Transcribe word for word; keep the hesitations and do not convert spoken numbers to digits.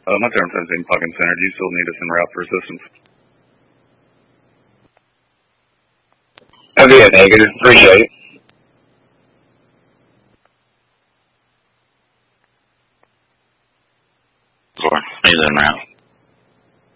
Uh, my term seventeen fucking center. Do you still need us en route for assistance? Oh yeah, negative. Appreciate it. Four. He's en route.